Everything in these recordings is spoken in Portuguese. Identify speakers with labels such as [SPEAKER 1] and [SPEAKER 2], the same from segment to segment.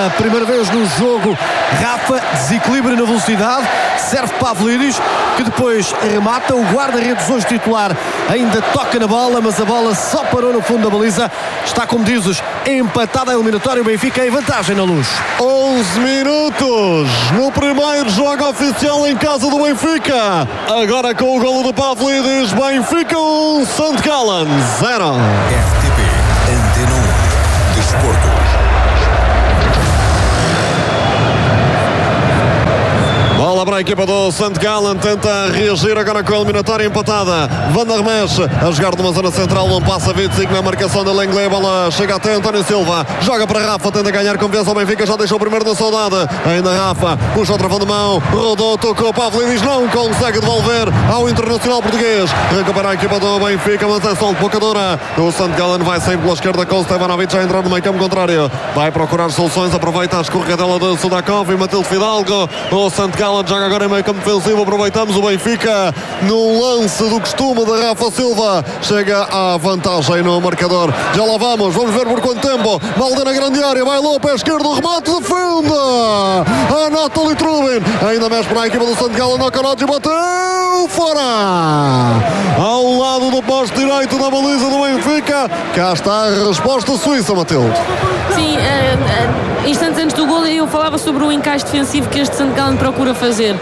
[SPEAKER 1] pela primeira vez no jogo. Rafa, desequilíbrio na velocidade, serve Pavlidis, que depois remata. O guarda-redes hoje titular ainda toca na bola, mas a bola só parou no fundo da baliza. Está, como dizes, empatada a eliminatória. O Benfica em vantagem na Luz.
[SPEAKER 2] 11 minutos no primeiro jogo oficial em casa do Benfica. Agora com o golo do Pavlidis, Benfica 1, St. Gallen 0.
[SPEAKER 3] RTP Antena 1 Desporto.
[SPEAKER 2] Bola para a equipa do St. Gallen, tenta reagir agora com a eliminatória empatada. Van der Mesch a jogar numa zona central, não passa 25 na marcação da Lenglet. Bola chega até António Silva, joga para Rafa, tenta ganhar confiança ao Benfica, já deixou o primeiro na saudade. Ainda Rafa, puxa o travão de mão, rodou, tocou, Pavlidis não consegue devolver ao Internacional português. Recupera a equipa do Benfica, mas é só de pouca dura. O St. Gallen vai sempre pela esquerda com o Stevanovic já entrando no meio campo contrário. Vai procurar soluções, aproveita a escorregadela do Sudakov e Matilde Fidalgo. O St. Gallen joga agora em meio campo defensivo, aproveitamos o Benfica no lance do costume de Rafa Silva, chega à vantagem no marcador. Já lá vamos ver por quanto tempo. Malda na grande área, vai lá, pé esquerdo, remate, defende a Nathalie Trubin, ainda mexe para a equipa do St. Gallen, Nakaradze bateu fora ao lado do poste direito da baliza do Benfica. Cá está a resposta suíça, Matilde.
[SPEAKER 4] Sim, instantes antes do golo eu falava sobre o encaixe defensivo que este St. Gallen procura fazer.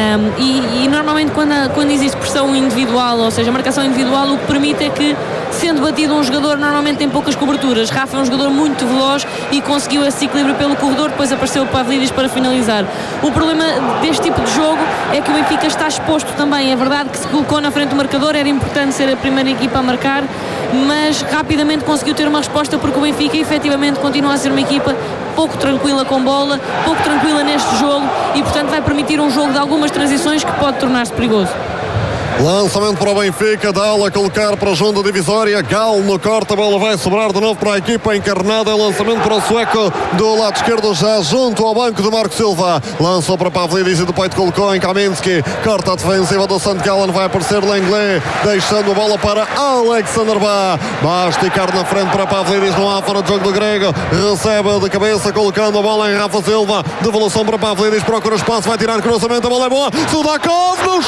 [SPEAKER 4] E normalmente quando existe pressão individual, ou seja, marcação individual, o que permite é que, sendo batido um jogador, normalmente tem poucas coberturas. Rafa é um jogador muito veloz e conseguiu esse equilíbrio pelo corredor, depois apareceu o Pavlidis para finalizar. O problema deste tipo de jogo é que o Benfica está exposto também. É verdade que se colocou na frente do marcador, era importante ser a primeira equipa a marcar, mas rapidamente conseguiu ter uma resposta, porque o Benfica efetivamente continua a ser uma equipa pouco tranquila com bola, pouco tranquila neste jogo, e portanto vai permitir um jogo de algumas transições que pode tornar-se perigoso.
[SPEAKER 2] Lançamento para o Benfica, Dala a colocar para junto da divisória, Gal no corte, a bola vai sobrar de novo para a equipa encarnada. Lançamento para o sueco do lado esquerdo, já junto ao banco de Marco Silva, lançou para Pavlidis e do peito colocou em Kaminski, corta a defensiva do St. Gallen, vai aparecer Lenglet, deixando a bola para Alexander Bá, vai esticar na frente para Pavlidis, não há fora de jogo do grego, recebe de cabeça, colocando a bola em Rafa Silva, devolução para Pavlidis, procura espaço, vai tirar cruzamento, a bola é boa, Sudakov não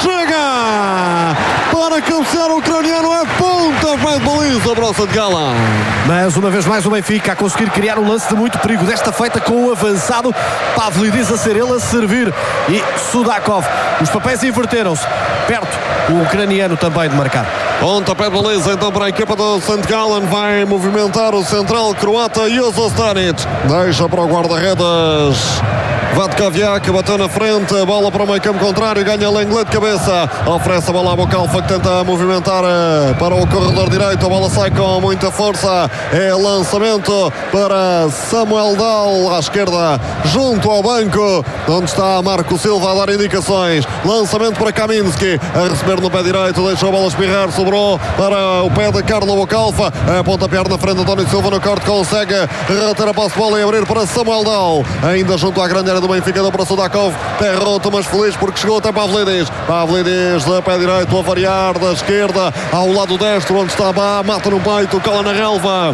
[SPEAKER 2] chega para cabecear o ucraniano, é ponta de baliza para o St. Gallen.
[SPEAKER 1] Mas uma vez mais o Benfica a conseguir criar um lance de muito perigo, desta feita com o avançado Pavlidis a ser ele a servir e Sudakov. Os papéis inverteram-se, perto o ucraniano também de marcar.
[SPEAKER 2] Pontapé de baliza então para a equipa do St. Gallen, vai movimentar o central croata Jozo Stanic, deixa para o guarda-redes Vatkoviak, bateu na frente, a bola para o meio campo contrário, ganha Lenglet de cabeça, oferece a bola à Bocalfa, que tenta movimentar para o corredor direito, a bola sai com muita força, é lançamento para Samuel Dal à esquerda, junto ao banco onde está Marco Silva a dar indicações. Lançamento para Kaminski, a receber no pé direito, deixou a bola espirrar, sobrou para o pé de Carlo Bocalfa, a pontapé na frente, António Silva no corte, consegue reter a posse de bola e abrir para Samuel Dal, ainda junto à grande área do Benfica, deu para Sudakov, pé roto, mas feliz porque chegou até Pavlidis. Pavlidis de pé direito a variar da esquerda ao lado destro, onde está Bá, mata no peito, cola na relva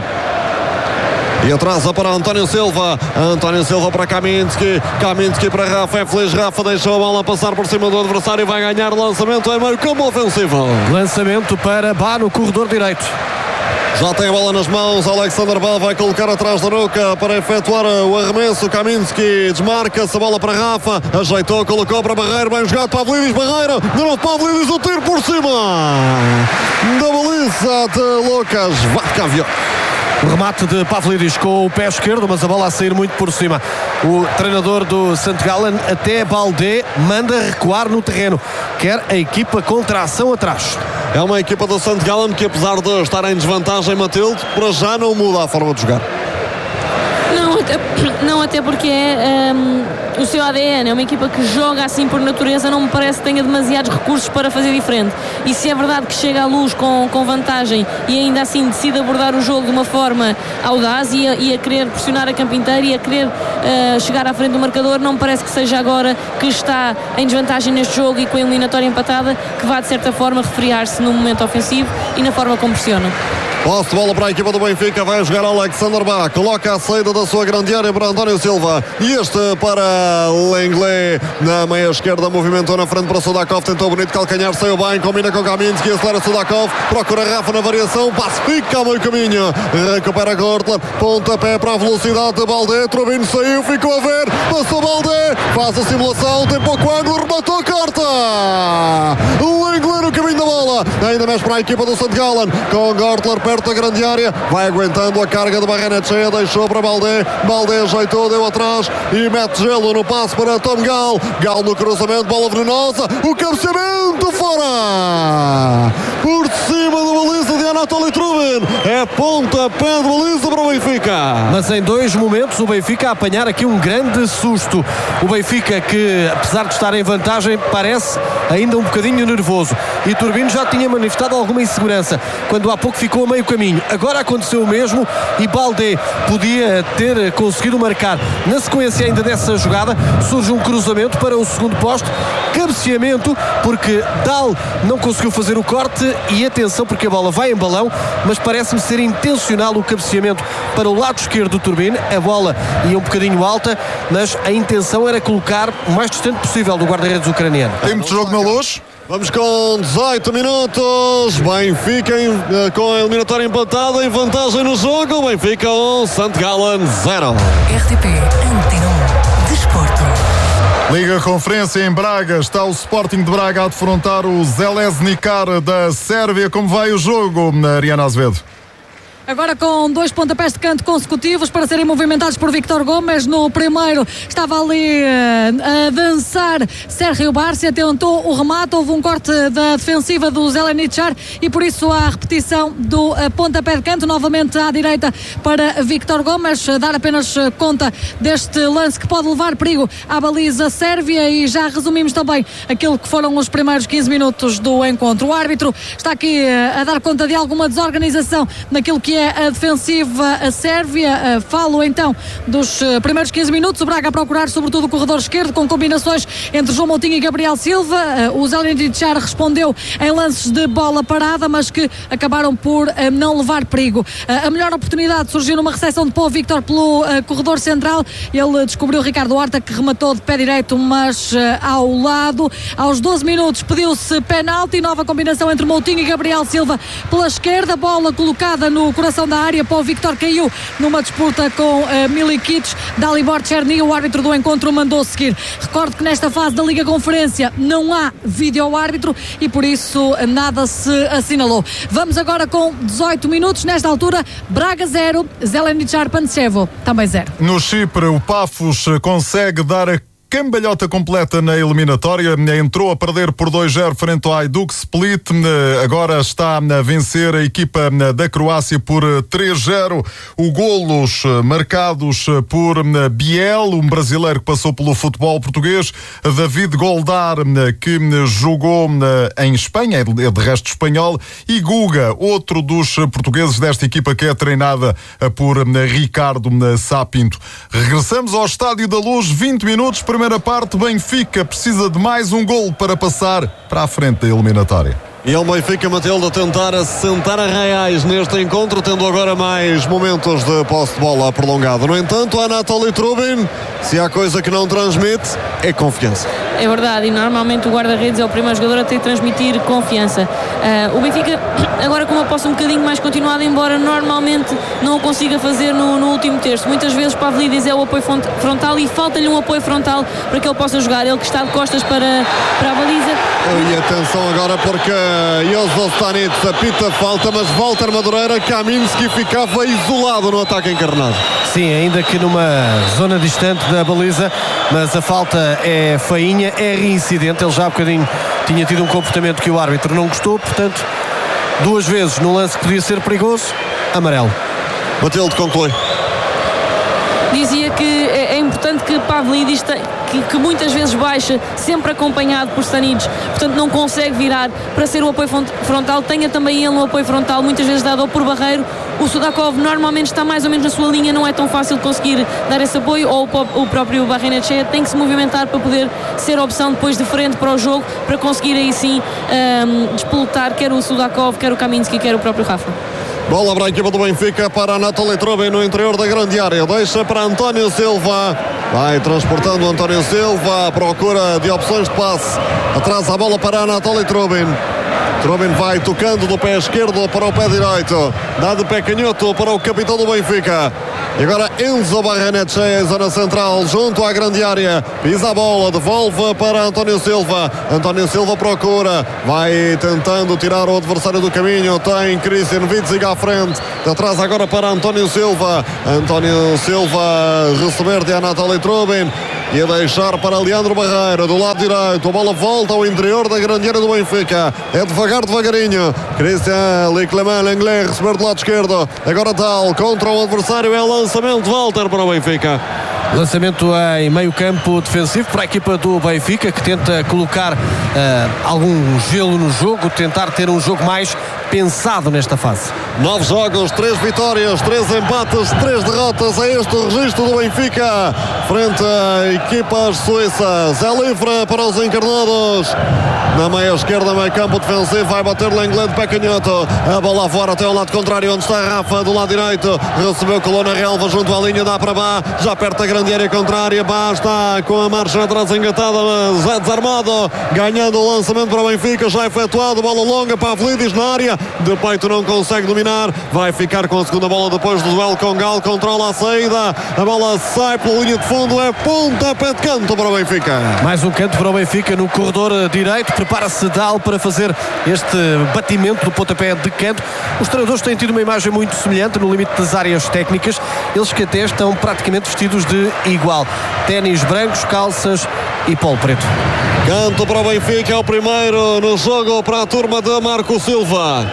[SPEAKER 2] e atrasa para António Silva. António Silva para Kaminski, Kaminski para Rafa, é feliz, Rafa deixou a bola passar por cima do adversário e vai ganhar lançamento em meio campo ofensivo.
[SPEAKER 1] Lançamento para Bá no corredor direito.
[SPEAKER 2] Já tem a bola nas mãos, Alexander Bá vai colocar atrás da nuca para efetuar o arremesso. Kaminski desmarca-se, a bola para Rafa, ajeitou, colocou para Barreiro, bem jogado, Pavlidis, Barreiro, de novo Pavlidis, o tiro por cima da baliza de Lucas Vatkoviak.
[SPEAKER 1] O remate de Pavlidis com o pé esquerdo, mas a bola a sair muito por cima. O treinador do St. Gallen, até Baldé, manda recuar no terreno. Quer a equipa com tração atrás.
[SPEAKER 2] É uma equipa do St. Gallen que, apesar de estar em desvantagem, Matilde, para já não muda a forma de jogar.
[SPEAKER 4] Não, até porque é o seu ADN, é uma equipa que joga assim por natureza, não me parece que tenha demasiados recursos para fazer diferente. E se é verdade que chega à Luz com vantagem e ainda assim decide abordar o jogo de uma forma audaz e a querer pressionar a campo inteiro e a querer chegar à frente do marcador, não me parece que seja agora que está em desvantagem neste jogo e com a eliminatória empatada que vá de certa forma refriar-se no momento ofensivo e na forma como pressiona.
[SPEAKER 2] Posse de bola para a equipa do Benfica. Vai jogar Alexander Bach. Coloca a saída da sua grande área para António Silva. E este para Lenglet. Na meia esquerda, movimentou na frente para Sudakov. Tentou bonito calcanhar, saiu bem. Combina com Kaminski. Acelera Sudakov. Procura Rafa na variação. Passe fica ao meio caminho. Recupera Gortler. Pontapé para a velocidade de Balde. Trubin saiu. Ficou a ver. Passou Balde. Faz a simulação. Tem pouco ângulo. Rematou. Corta. Lenglet no caminho da bola. Ainda mais para a equipa do St. Gallen. Com Gortler perto da grande área. Vai aguentando a carga de Barrenetxea. Deixou para Balde. Balde ajeitou. Deu atrás. E mete gelo no passe para Tom Gal. Gal no cruzamento. Bola venenosa. O cabeceamento fora. Por cima da baliza de Anatoly Trubin. É pontapé de baliza para o Benfica.
[SPEAKER 1] Mas em 2 momentos o Benfica a apanhar aqui um grande susto. O Benfica que, apesar de estar em vantagem, parece ainda um bocadinho nervoso. E Turbino já tinha manifestado alguma insegurança quando há pouco ficou a meio caminho. Agora aconteceu o mesmo e Balde podia ter conseguido marcar. Na sequência ainda dessa jogada surge um cruzamento para o segundo posto. Cabeceamento porque Dal não conseguiu fazer o corte e atenção porque a bola vai em balão, mas parece-me ser intencional o cabeceamento para o lado esquerdo do Turbine. A bola ia um bocadinho alta, mas a intenção era colocar o mais distante possível do guarda-redes ucraniano.
[SPEAKER 5] Tem muito jogo na Luz.
[SPEAKER 2] Vamos com 18 minutos. Benfica com a eliminatória empatada, em vantagem no jogo. Benfica 1, St. Gallen 0.
[SPEAKER 6] RTP Antena 1 Desporto.
[SPEAKER 5] Liga Conferência em Braga. Está o Sporting de Braga a defrontar o Željezničar da Sérvia. Como vai o jogo, Ariana Azevedo?
[SPEAKER 7] Agora com 2 pontapés de canto consecutivos para serem movimentados por Víctor Gomes. No primeiro estava ali a dançar Sérgio Bárcia, tentou o remate, houve um corte da defensiva do Željezničar e por isso a repetição do pontapé de canto, novamente à direita para Víctor Gomes, dar apenas conta deste lance que pode levar perigo à baliza sérvia. E já resumimos também aquilo que foram os primeiros 15 minutos do encontro. O árbitro está aqui a dar conta de alguma desorganização naquilo que é a defensiva sérvia. Falo então dos primeiros 15 minutos. O Braga a procurar sobretudo o corredor esquerdo com combinações entre João Moutinho e Gabriel Silva. O Željezničar respondeu em lances de bola parada, mas que acabaram por não levar perigo. A melhor oportunidade surgiu numa recepção de Pau Victor pelo corredor central. Ele descobriu Ricardo Horta, que rematou de pé direito, mas ao lado. Aos 12 minutos pediu-se penalti, nova combinação entre Moutinho e Gabriel Silva pela esquerda, bola colocada no coração da área. Pau Victor caiu numa disputa com Milikic. Dalibor Cherny, o árbitro do encontro, mandou seguir. Recordo que nesta fase da Liga Conferência não há vídeo-árbitro e por isso nada se assinalou. Vamos agora com 18 minutos. Nesta altura, Braga 0, Željezničar Pančevo também 0.
[SPEAKER 5] No Chipre, o Pafos consegue dar a cambalhota completa na eliminatória. Entrou a perder por 2-0 frente ao Hajduk Split. Agora está a vencer a equipa da Croácia por 3-0. O golos marcados por Biel, um brasileiro que passou pelo futebol português. David Goldar, que jogou em Espanha, é de resto espanhol. E Guga, outro dos portugueses desta equipa que é treinada por Ricardo Sá Pinto. Regressamos ao Estádio da Luz, 20 minutos, primeira parte. Benfica precisa de mais um golo para passar para a frente da eliminatória.
[SPEAKER 2] E o Benfica, Matilde, a tentar assentar a Reais neste encontro, tendo agora mais momentos de posse de bola prolongado. No entanto, Anatoly Trubin, se há coisa que não transmite, é confiança.
[SPEAKER 4] É verdade, e normalmente o guarda-redes é o primeiro jogador a ter de transmitir confiança. O Benfica, agora com uma posse um bocadinho mais continuada, embora normalmente não o consiga fazer no último terço. Muitas vezes Pavlidis é o apoio frontal e falta-lhe um apoio frontal para que ele possa jogar. Ele que está de costas para a baliza.
[SPEAKER 2] E atenção agora porque Jozo Stanic apita falta, mas Walter Madureira, Kaminski ficava isolado no ataque encarnado.
[SPEAKER 1] Sim, ainda que numa zona distante da baliza, mas a falta é feinha, é reincidente. Ele já há bocadinho tinha tido um comportamento que o árbitro não gostou, portanto, 2 vezes no lance que podia ser perigoso, amarelo.
[SPEAKER 2] Matilde, conclui.
[SPEAKER 4] Dizia que é importante que Pavlidis, que muitas vezes baixa, sempre acompanhado por Stanic, portanto não consegue virar para ser o apoio frontal, tenha também ele um apoio frontal, muitas vezes dado ou por Barreiro. O Sudakov normalmente está mais ou menos na sua linha, não é tão fácil conseguir dar esse apoio, ou o próprio Barrenetxea tem que se movimentar para poder ser opção depois de frente para o jogo, para conseguir aí sim despelotar quer o Sudakov, quer o Kaminski, quer o próprio Rafa.
[SPEAKER 2] Bola para a equipa do Benfica, para Anatoly Trubin no interior da grande área. Deixa para António Silva. Vai transportando António Silva à procura de opções de passe. Atrás a bola para Anatoly Trubin. Trubin vai tocando do pé esquerdo para o pé direito. Dá de pé canhoto para o capitão do Benfica. E agora Enzo Barrenetxea em zona central, junto à grande área. Pisa a bola, devolve para António Silva. António Silva procura. Vai tentando tirar o adversário do caminho. Tem Christian Witzig à frente. De atrás agora para António Silva. António Silva receber de Anatoly Trubin. E a deixar para Leandro Barreiro do lado direito. A bola volta ao interior da grande área do Benfica. É devagarinho. Christian Leclerc receber do lado esquerdo. Agora tal contra o adversário. É lançamento de Walter para o Benfica.
[SPEAKER 1] Lançamento em meio campo defensivo para a equipa do Benfica, que tenta colocar algum gelo no jogo, tentar ter um jogo mais pensado nesta fase.
[SPEAKER 2] 9 jogos, 3 vitórias, 3 empates, 3 derrotas. É este o registro do Benfica frente a equipas suíças. É livre para os encarnados. Na meia esquerda, meio campo defensivo, vai bater Lenglet de pé canhoto. A bola fora até ao lado contrário, onde está a Rafa do lado direito. Recebeu, colou na relva junto à linha, dá para Bá, já perto da grande área contrária. Bá está com a marcha atrás engatada, mas é desarmado, ganhando o lançamento para o Benfica, já efetuado. Bola longa para Pavlidis na área, de peito não consegue dominar, vai ficar com a segunda bola depois do duelo com Gal, controla a saída, a bola sai pela linha de fundo, é pontapé de canto para o Benfica.
[SPEAKER 1] Mais um canto para o Benfica no corredor direito, prepara-se Dal para fazer este batimento do pontapé de canto. Os treinadores têm tido uma imagem muito semelhante no limite das áreas técnicas, eles que até estão praticamente vestidos de igual, ténis brancos, calças e polo preto.
[SPEAKER 2] Canto para o Benfica, é o primeiro no jogo para a turma de Marco Silva.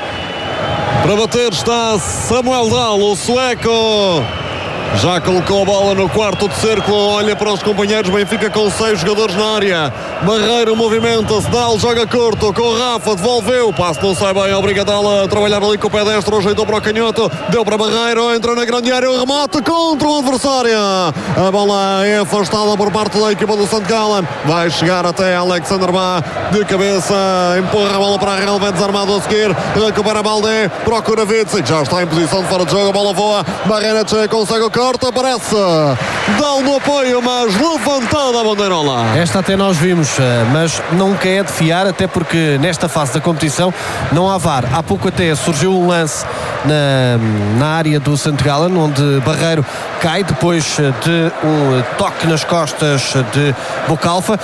[SPEAKER 2] Para bater está Samuel Dal, o sueco. Já colocou a bola no quarto de círculo, olha para os companheiros. Benfica com 6 jogadores na área. Barreiro movimenta-se, Dal joga curto com o Rafa, devolveu, o passo não sai bem, obriga Dal a trabalhar ali com o pé destro, ajeitou para o canhoto, deu para Barreiro, entra na grande área, o remate contra o adversário. A bola é afastada por parte da equipa do St. Gallen, vai chegar até Alexander Bá, de cabeça, empurra a bola para a relva, é desarmado a seguir, recupera Baldé, procura Witzig, já está em posição de fora de jogo, a bola voa, Barrenetxea consegue o corte, aparece Dal no apoio, mas levantada a bandeirola.
[SPEAKER 1] Esta até nós vimos, mas nunca é de fiar, até porque nesta fase da competição não há VAR. Há pouco até surgiu um lance na área do St. Gallen, onde Barreiro cai depois de um toque nas costas de Bocalfa.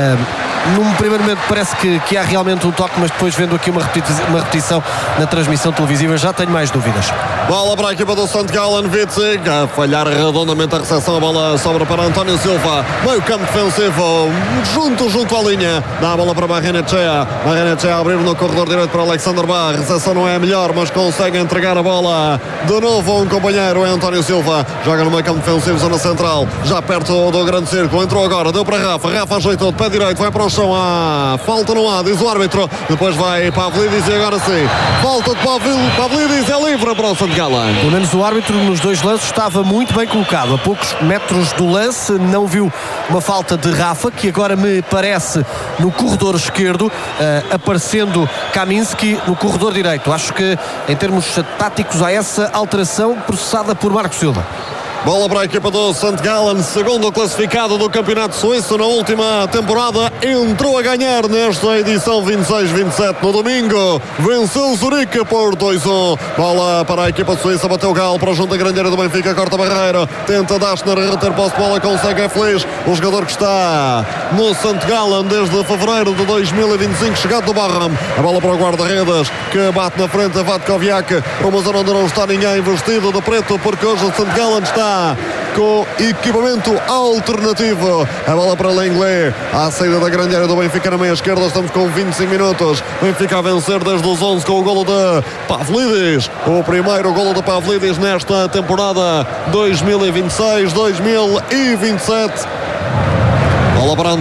[SPEAKER 1] Num primeiro momento parece que há realmente um toque, mas depois vendo aqui uma repetição na transmissão televisiva já tenho mais dúvidas.
[SPEAKER 2] Bola para a equipa do St. Gallen, Witzig a falhar redondamente a recepção, a bola sobra para António Silva, meio campo defensivo, junto à linha, dá a bola para Barrenetxea a abrir no corredor direito para Alexander Bá, a recepção não é a melhor, mas consegue entregar a bola de novo a um companheiro, é António Silva, joga no meio campo defensivo, zona central, já perto do grande círculo, entrou agora, deu para Rafa ajeitou de pé direito, vai para o chão, falta não há, diz o árbitro, depois vai Pavlidis e agora sim, falta de Pavlidis, é livre para o St. Gallen.
[SPEAKER 1] Pelo menos o árbitro nos dois lances estava muito bem colocado, a poucos metros do lance, não viu uma falta de Rafa, que agora me parece no corredor esquerdo, aparecendo Kaminski no corredor direito. Acho que em termos táticos há essa alteração processada por Marco Silva.
[SPEAKER 2] Bola para a equipa do St. Gallen, segundo classificado do Campeonato Suíço na última temporada, entrou a ganhar nesta edição 26-27 no domingo, venceu Zurique por 2-1. Bola para a equipa suíça, bateu Gal para junto da grande área do Benfica, corta Barreiro, tenta Dashner reter posse de bola, consegue, é feliz, o jogador que está no St. Gallen desde fevereiro de 2025, chegado do Barham, a bola para o guarda-redes que bate na frente a Vatkoviak, uma zona onde não está ninguém vestido de preto, porque hoje o St. Gallen está com equipamento alternativo. A bola para Lenglet, à saída da grande área do Benfica na meia esquerda. Estamos com 25 minutos. Benfica a vencer desde os 11 com o golo de Pavlidis, o primeiro golo de Pavlidis nesta temporada 2026-2027. Bola para António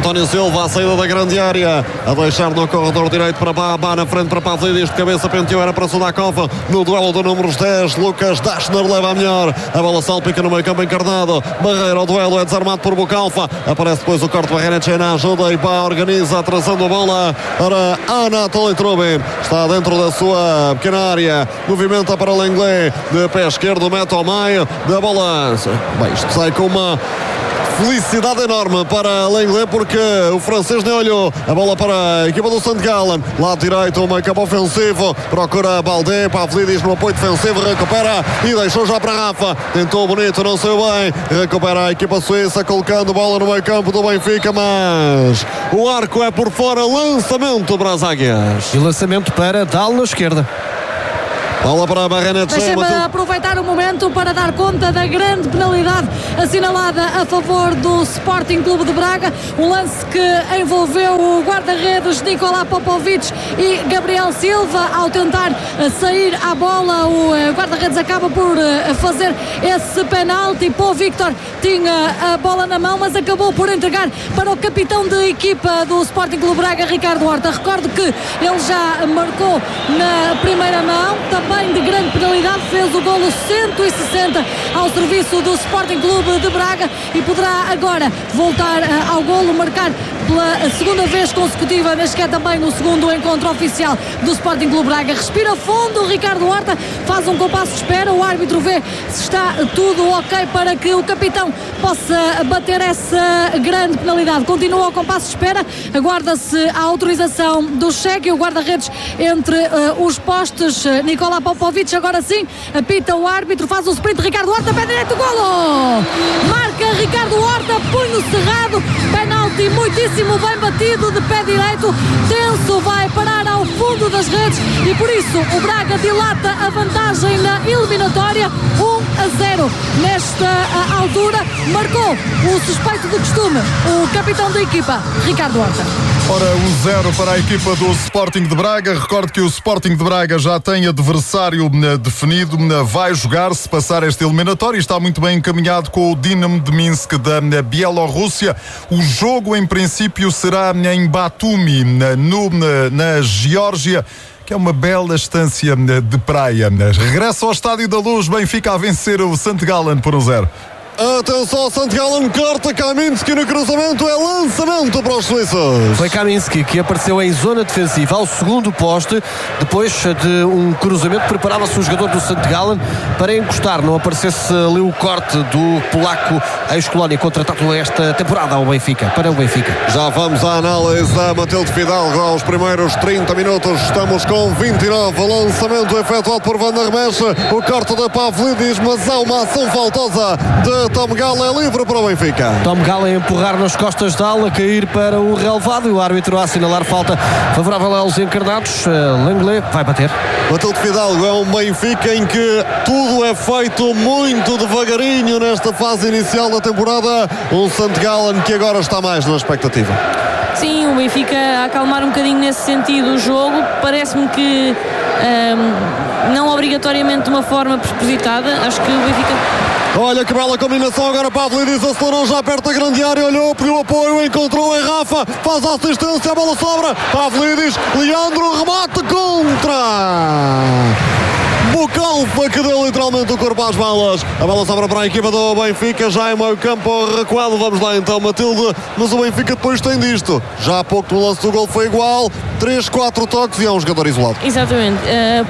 [SPEAKER 2] António Silva, a saída da grande área, a deixar no corredor direito para Baba, na frente para Pavlidis, de cabeça penteou, era para Sudakov, no duelo do número 10, Lucas Dashner leva a melhor, a bola salpica no meio campo encarnado, Barreira, o duelo é desarmado por Bucalfa, aparece depois o corte Barreira, Tchena ajuda e Bá organiza, atrasando a bola para Anatoly Trubin, está dentro da sua pequena área, movimenta para Lenglet, de pé esquerdo, mete ao meio, da bola, bem, isto sai com uma felicidade enorme para Lenglet, porque o francês nem olhou. A bola para a equipa do St. Gallen, lado direito, o meio campo ofensivo, procura Baldé, Pavlidis no apoio defensivo, recupera e deixou já para Rafa, tentou bonito, não saiu bem, recupera a equipa suíça, colocando bola no meio campo do Benfica, mas o arco é por fora, lançamento para as águias.
[SPEAKER 1] E lançamento para Dal na esquerda.
[SPEAKER 2] Bola para a Barrenet.
[SPEAKER 7] Deixem-me aproveitar o momento para dar conta da grande penalidade assinalada a favor do Sporting Clube de Braga. Um lance que envolveu o guarda-redes Nikola Popovic e Gabriel Silva. Ao tentar sair à bola, o guarda-redes acaba por fazer esse penalti. Pô, Victor tinha a bola na mão, mas acabou por entregar para o capitão de equipa do Sporting Clube de Braga, Ricardo Horta. Recordo que ele já marcou na primeira mão, também de grande penalidade, fez o golo 160 ao serviço do Sporting Clube de Braga e poderá agora voltar ao golo, marcar pela segunda vez consecutiva, mas que é também no segundo encontro oficial do Sporting Clube Braga. Respira fundo, Ricardo Horta faz um compasso de espera, o árbitro vê se está tudo ok para que o capitão possa bater essa grande penalidade. Continua o compasso de espera, aguarda-se a autorização do cheque, o guarda-redes entre os postes, Nikola Popovic, agora sim, apita o árbitro, faz o sprint, Ricardo Horta, pé direito, golo! Marca Ricardo Horta, punho cerrado, penalti muitíssimo bem batido, de pé direito, tenso, vai parar ao fundo das redes e por isso o Braga dilata a vantagem na eliminatória, 1-0. Nesta altura marcou o suspeito do costume, o capitão da equipa, Ricardo Horta.
[SPEAKER 5] Ora, 1-0 para a equipa do Sporting de Braga. Recordo que o Sporting de Braga já tem adversário definido, vai jogar, se passar esta eliminatória, e está muito bem encaminhado com o Dinamo de Minsk da Bielorrússia. O jogo, em princípio, será em Batumi, na Geórgia, que é uma bela estância de praia. Regressa ao Estádio da Luz, Benfica a vencer o St. Gallen por 1-0.
[SPEAKER 2] Atenção, St. Gallen corta Kaminski no cruzamento, é lançamento para os suíços.
[SPEAKER 1] Foi Kaminski que apareceu em zona defensiva ao segundo poste, depois de um cruzamento, preparava-se o jogador do St. Gallen para encostar, não aparecesse ali o corte do polaco ex-Colónia, contratado esta temporada ao Benfica, para o Benfica.
[SPEAKER 2] Já vamos à análise da Matilde Fidalgo aos primeiros 30 minutos, estamos com 29, lançamento efetuado por Van der Mesch, o corte de Pavlidis, mas há uma ação faltosa de Tom Gallen, é livre para o Benfica.
[SPEAKER 1] Tom Gallen a empurrar nas costas de Ala, cair para o relevado e o árbitro a assinalar falta favorável aos encarnados. Lenglet vai bater.
[SPEAKER 2] Matilde Fidalgo, é um Benfica em que tudo é feito muito devagarinho nesta fase inicial da temporada. Um St. Gallen que agora está mais na expectativa.
[SPEAKER 4] Sim, o Benfica a acalmar um bocadinho nesse sentido o jogo. Parece-me que não obrigatoriamente de uma forma propositada. Acho que o Benfica...
[SPEAKER 2] Olha que bela combinação agora, Pavlidis acelerou já perto da grande área, olhou, pediu apoio, encontrou em Rafa, faz a assistência, a bola sobra, Pavlidis, Leandro, remate contra Bucalfa, que deu literalmente o corpo às balas. A bola sobra para a equipa do Benfica, já em meio campo recuado. Vamos lá então, Matilde, mas o Benfica depois tem disto. Já há pouco no lance do gol foi igual, 3-4 toques e é um jogador isolado.
[SPEAKER 4] Exatamente,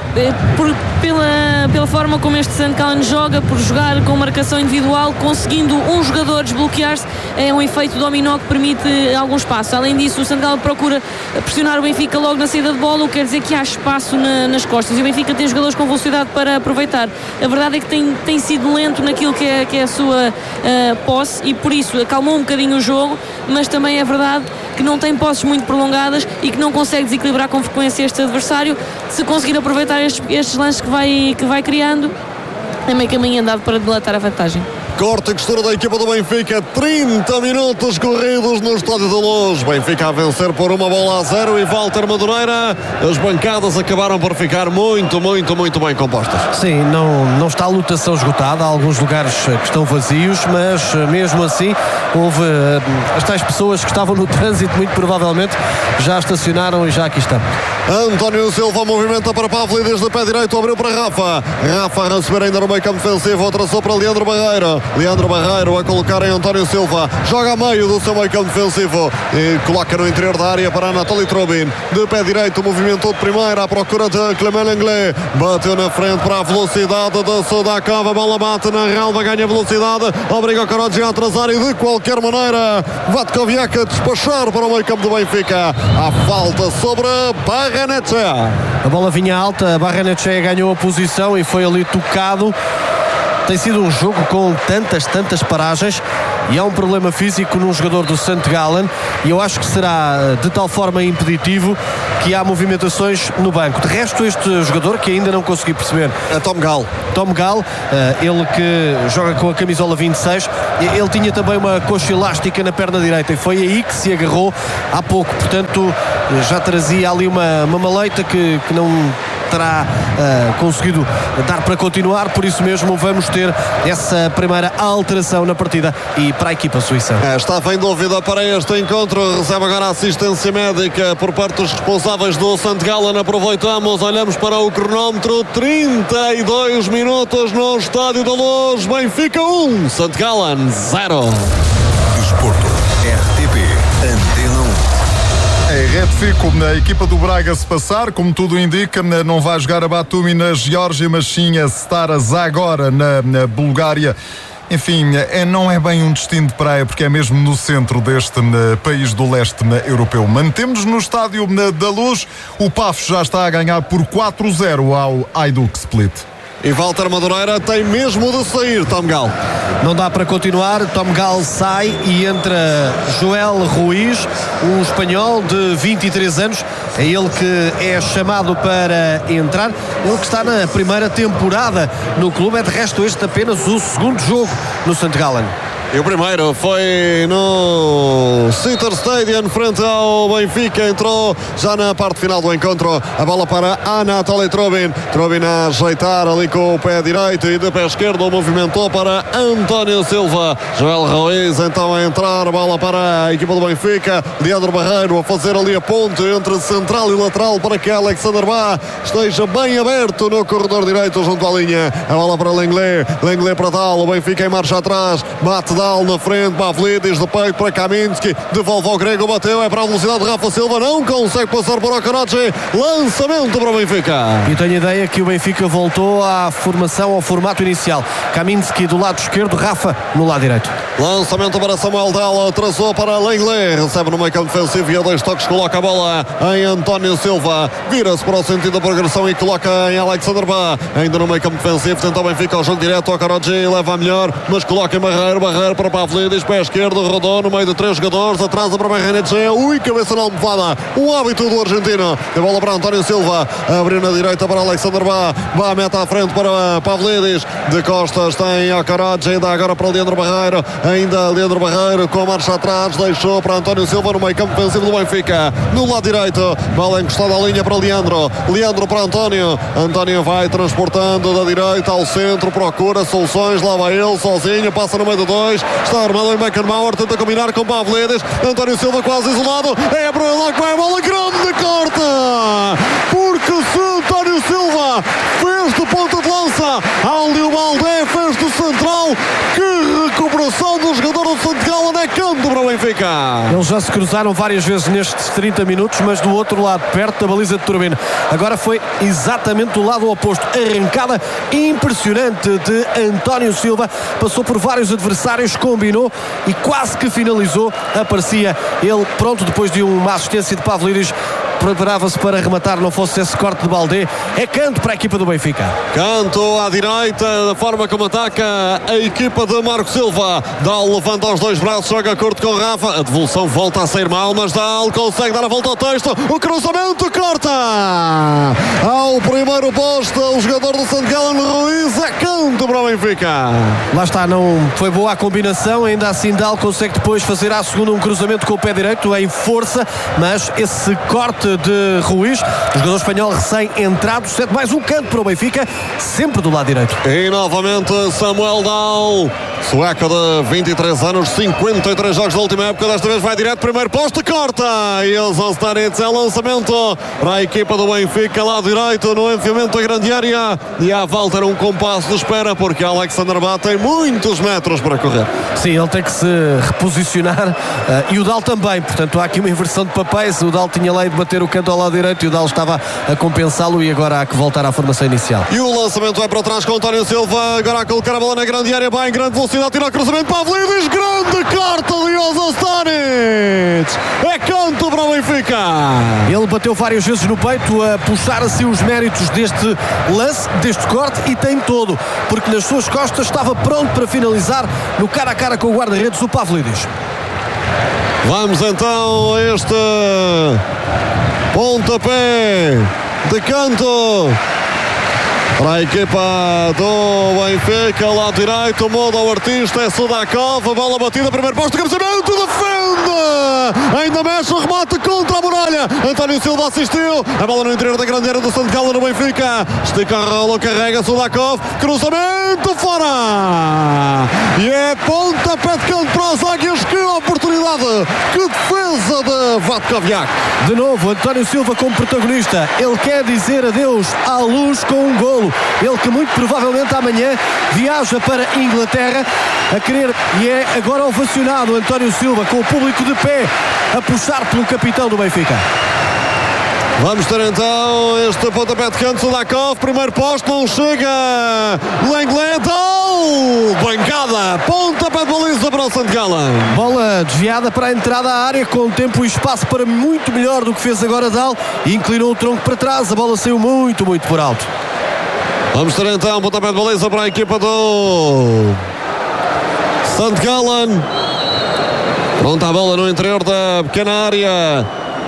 [SPEAKER 4] pela forma como este St. Gallen joga, por jogar com marcação individual, conseguindo um jogador desbloquear-se, é um efeito dominó que permite algum espaço. Além disso, o St. Gallen procura pressionar o Benfica logo na saída de bola, o que quer dizer que há espaço nas costas e o Benfica tem jogadores com velocidade para aproveitar. A verdade é que tem sido lento naquilo que é a sua posse e por isso acalmou um bocadinho o jogo, mas também é verdade que não tem posses muito prolongadas e que não consegue desequilibrar com frequência este adversário. Se conseguir aproveitar estes lances que vai criando, é meio caminho andado para dilatar a vantagem.
[SPEAKER 2] Corte e costura da equipa do Benfica. 30 minutos corridos no Estádio da Luz. Benfica a vencer por 1-0 e Walter Madureira. As bancadas acabaram por ficar muito bem compostas.
[SPEAKER 1] Sim, não está a lotação esgotada. Há alguns lugares que estão vazios, mas mesmo assim houve as tais pessoas que estavam no trânsito, muito provavelmente já estacionaram e já aqui estão.
[SPEAKER 2] António Silva movimenta para Pavlidis de pé direito, abriu para Rafa a receber ainda no meio campo defensivo, traçou para Leandro Barreiro a colocar em António Silva, joga a meio do seu meio campo defensivo e coloca no interior da área para Anatoly Trubin, de pé direito, movimentou de primeira à procura de Clément Lenglet, bateu na frente para a velocidade da Sudakov, a bola bate na relva, ganha velocidade, obriga o Karadji a atrasar e de qualquer maneira Vatkoviak a despachar para o meio campo do Benfica. Há falta sobre Barrenetxea.
[SPEAKER 1] A bola vinha alta, a Barrenetxea ganhou a posição e foi ali tocado. Tem sido um jogo com tantas paragens e há um problema físico num jogador do St. Gallen e eu acho que será de tal forma impeditivo que há movimentações no banco. De resto, este jogador que ainda não consegui perceber
[SPEAKER 2] é Tom Gall,
[SPEAKER 1] ele que joga com a camisola 26, ele tinha também uma coxa elástica na perna direita e foi aí que se agarrou há pouco, portanto já trazia ali uma maleita que não terá conseguido dar para continuar, por isso mesmo vamos ter essa primeira alteração na partida e para a equipa suíça.
[SPEAKER 2] Estava em dúvida para este encontro, recebe agora a assistência médica por parte dos responsáveis do St. Gallen. Aproveitamos, olhamos para o cronómetro, 32 minutos no Estádio da Luz. Benfica 1, St. Gallen 0.
[SPEAKER 3] Desporto, RTP, Antena 1.
[SPEAKER 5] Retifico, a equipa do Braga se passar, como tudo indica, não vai jogar a Batumi na Geórgia, mas sim a Stara Zagora na Bulgária. Enfim, não é bem um destino de praia, porque é mesmo no centro deste país do leste europeu. Mantemos-nos no Estádio da Luz. O Pafos já está a ganhar por 4-0 ao Hajduk Split.
[SPEAKER 2] E Walter Madureira tem mesmo de sair, Tom Gall.
[SPEAKER 1] Não dá para continuar, Tom Gall sai e entra Joel Ruiz, um espanhol de 23 anos. É ele que é chamado para entrar. Ele que está na primeira temporada no clube. É de resto este apenas o segundo jogo no St. Gallen.
[SPEAKER 2] E o primeiro foi no Sitter Stadium frente ao Benfica. Entrou já na parte final do encontro. A bola para Anatoly Trubin. Trubin a ajeitar ali com o pé direito e de pé esquerdo movimentou para António Silva. Joel Ruiz então a entrar. A bola para a equipa do Benfica. Leandro Barreiro a fazer ali a ponte entre central e lateral para que Alexander Bá esteja bem aberto no corredor direito junto à linha. A bola para Lenglet para Dal. O Benfica em marcha atrás. Bate Dal na frente, Pavlidis de peito para Kaminski, devolve ao grego, bateu, é para a velocidade de Rafa Silva, não consegue passar para o Karadji, lançamento para o Benfica.
[SPEAKER 1] E tenho a ideia que o Benfica voltou à formação, ao formato inicial. Kaminski do lado esquerdo, Rafa no lado direito.
[SPEAKER 2] Lançamento para Samuel Dal, traçou para Lenglet, recebe no meio campo defensivo e a 2 toques coloca a bola em António Silva, vira-se para o sentido da progressão e coloca em Alexander Bá, ainda no meio campo defensivo, tenta o Benfica ao jogo direto, ao Karadji, leva a melhor, mas coloca em Barreiro para Pavlidis, pé esquerdo, rodou no meio de 3 jogadores, atrasa para Barrenetxea, cabeça na almofada, o hábito do argentino, a bola para António Silva, abriu na direita para Alexander Bá, mete à frente para Pavlidis, de costas tem a Karadji, ainda agora para Leandro Barreiro, ainda Leandro Barreiro com a marcha atrás, deixou para António Silva no meio campo defensivo do Benfica, no lado direito, bola encostada à linha para Leandro para António vai transportando da direita ao centro, procura soluções, lá vai ele sozinho, passa no meio de 2, está armado em Beckenbauer, tenta combinar com Pavlidis, António Silva quase isolado, é para lá que vai a bola, grande corte, porque se António Silva fez de ponta de lança, Alio Baldé fez do central, que recuperação do jogador do St. Gallen, é canto para o Benfica.
[SPEAKER 1] Eles já se cruzaram várias vezes nestes 30 minutos, mas do outro lado, perto da baliza de Turbine. Agora foi exatamente do lado oposto, arrancada impressionante de António Silva, passou por vários adversários, combinou e quase que finalizou. Aparecia ele pronto depois de uma assistência de Pavlidis preparava-se para rematar, não fosse esse corte de Baldé. É canto para a equipa do Benfica.
[SPEAKER 2] Canto à direita, da forma como ataca a equipa de Marco Silva. Dal levanta os dois braços, joga curto com Rafa. A devolução volta a sair mal, mas Dal consegue dar a volta ao texto. O cruzamento corta ao primeiro posto. O jogador do St. Gallen, Ruiz, é canto para o Benfica.
[SPEAKER 1] Lá está, não foi boa a combinação. Ainda assim Dal consegue depois fazer à segunda um cruzamento com o pé direito em força, mas esse corte de Ruiz, o jogador espanhol recém-entrado, cede mais um canto para o Benfica, sempre do lado direito.
[SPEAKER 2] E novamente Samuel Dal, sueco de 23 anos, 53 jogos da última época, desta vez vai direto, primeiro posto, corta, e o Zonstanitz é lançamento para a equipa do Benfica, lado direito, no enfiamento da grande área, e a Walter um compasso de espera, porque Alexander Bá tem muitos metros para correr.
[SPEAKER 1] Sim, ele tem que se reposicionar, e o Dal também, portanto há aqui uma inversão de papéis. O Dal tinha lei de bater o canto ao lado direito e o Dal estava a compensá-lo, e agora há que voltar à formação inicial.
[SPEAKER 2] E o lançamento vai para trás com António Silva, agora a colocar a bola na grande área, vai em grande velocidade, tira o cruzamento para Pavlidis, grande corte de Jozo Stanic, é canto para o Benfica.
[SPEAKER 1] Ele bateu várias vezes no peito a puxar assim os méritos deste lance, deste corte, e tem todo, porque nas suas costas estava pronto para finalizar no cara a cara com o guarda-redes, o Pavlidis.
[SPEAKER 2] Vamos então a este pontapé de canto para a equipa do Benfica, lado direito, muda o artista, é Sudakov, a bola batida, primeiro posto, cabeceamento, defende, ainda mexe o remate contra a muralha, António Silva assistiu, a bola no interior da grande área do St. Gallen no Benfica, estica a rola, carrega Sudakov, cruzamento fora, e é pontapé de canto para as Águias, que oportunidade, que defesa de Vatkoviak.
[SPEAKER 1] De novo, António Silva como protagonista, ele quer dizer adeus à luz com um golo. Ele que muito provavelmente amanhã viaja para a Inglaterra a querer, e é agora ovacionado António Silva com o público de pé a puxar pelo capitão do Benfica.
[SPEAKER 2] Vamos ter então este pontapé de canto, Sudakov, primeiro posto, não chega, Lenglet, bancada, pontapé de baliza para o St. Gallen.
[SPEAKER 1] Bola desviada para a entrada à área, com tempo e espaço para muito melhor do que fez agora Dal, e inclinou o tronco para trás, a bola saiu muito por alto.
[SPEAKER 2] Vamos ter então pontapé de baliza para a equipa do St. Gallen. Pronta a bola no interior da pequena área.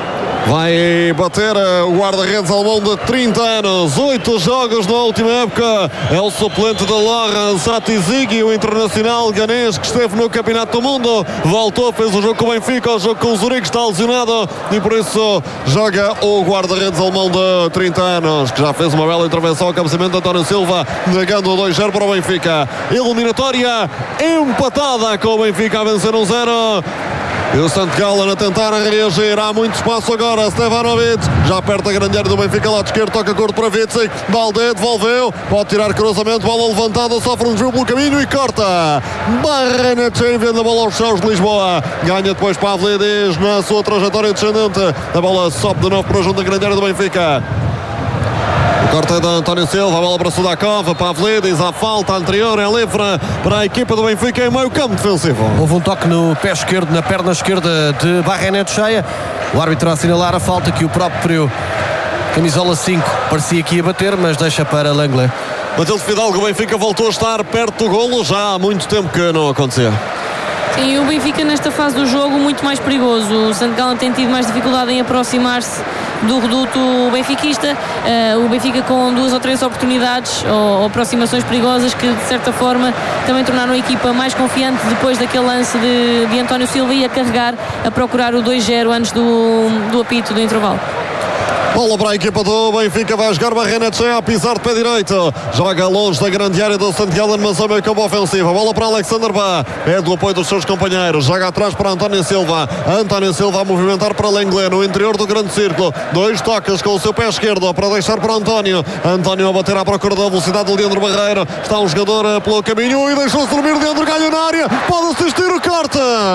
[SPEAKER 2] Vai bater o guarda-redes alemão de 30 anos, 8 jogos na última época, é o suplente de Laurent Satizigi, o internacional ganês que esteve no Campeonato do Mundo, voltou, fez o jogo com o Benfica, o jogo com o Zurique, está lesionado e por isso joga o guarda-redes alemão de 30 anos, que já fez uma bela intervenção ao cabeceamento de António Silva, negando 2-0 para o Benfica. Eliminatória empatada, com o Benfica a vencer 1-0. E o St. Gallen a tentar reagir, há muito espaço agora, Stevanovic, já perto da grande área do Benfica, lado esquerdo, toca curto para Witsig, Baldé devolveu, pode tirar cruzamento, bola levantada, sofre um desvio pelo caminho e corta, Barrenetxeia vende a bola aos céus de Lisboa, ganha depois Pavlidis na sua trajetória descendente, a bola sobe de novo para junto da grande área do Benfica. Corte de António Silva, a bola para Sudakov, Pavlidis, a falta anterior é livre para a equipa do Benfica em meio campo defensivo.
[SPEAKER 1] Houve um toque no pé esquerdo, na perna esquerda de Barrenetxeia, o árbitro a assinalar a falta que o próprio camisola 5 parecia que ia bater, mas deixa para Lenglet.
[SPEAKER 2] Matilde Fidalgo, o Benfica voltou a estar perto do golo, já há muito tempo que não acontecia.
[SPEAKER 4] Sim, o Benfica nesta fase do jogo muito mais perigoso. O St. Gallen tem tido mais dificuldade em aproximar-se do reduto benfiquista. O Benfica com 2 ou 3 oportunidades ou aproximações perigosas que de certa forma também tornaram a equipa mais confiante depois daquele lance de António Silva e a carregar, a procurar o 2-0 antes do apito do intervalo.
[SPEAKER 2] Bola para a equipa do Benfica, vai jogar Barrenetxeia a pisar de pé direito, joga longe da grande área do St. Gallen, mas ao meio campo ofensivo, bola para Alexander Bá, é do apoio dos seus companheiros, joga atrás para António Silva a movimentar para Lenglet no interior do grande círculo, 2 toques com o seu pé esquerdo para deixar para António a bater à procura da velocidade de Leandro Barreiro, está um jogador pelo caminho e deixou-se dormir, Leandro ganha na área, pode assistir o corte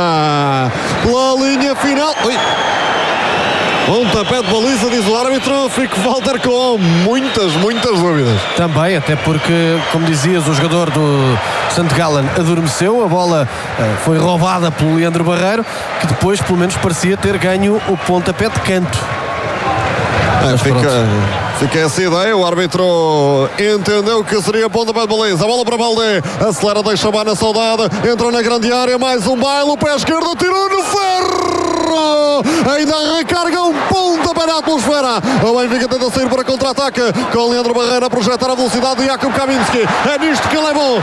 [SPEAKER 2] pela linha final. Pontapé de baliza, diz o árbitro, fica Walter com muitas dúvidas.
[SPEAKER 1] Também, até porque, como dizias, o jogador do St. Gallen adormeceu, a bola foi roubada pelo Leandro Barreiro, que depois, pelo menos, parecia ter ganho o pontapé de canto.
[SPEAKER 2] Fica essa ideia. O árbitro entendeu que seria pontapé de baliza. A bola para Baldé. Acelera, deixa a na saudade. Entrou na grande área. Mais um baile. O pé esquerdo tirou no ferro. Ainda recarga um pontapé na atmosfera. O Benfica tenta sair para contra-ataque. Com Leandro Barreira a projetar a velocidade de Jakub Kaminski. É nisto que ele é bom.